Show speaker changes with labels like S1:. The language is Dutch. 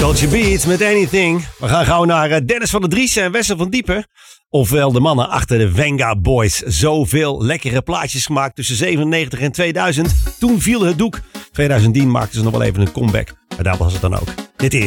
S1: Culture Beats met Anything. We gaan gauw naar Dennis van der Driessen en Wessel van Diepen. Ofwel de mannen achter de Venga Boys. Zoveel lekkere plaatjes gemaakt tussen 97 en 2000. Toen viel het doek. 2010 maakten ze nog wel even een comeback. Maar daar was het dan ook.